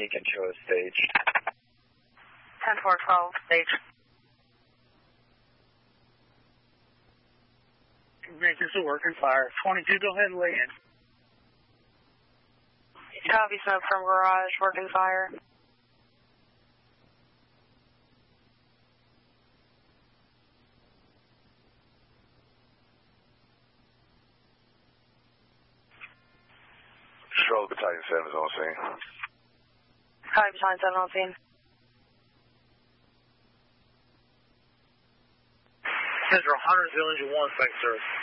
Beacon show us stage. 10-4-12, stage. Beacon's a working fire. 22, go ahead and lay in. Copy, smoke from garage, working fire. Charlotte Battalion 7 is on scene. Copy, Battalion 7 on scene. Central 100, Engine 1, thanks, sir.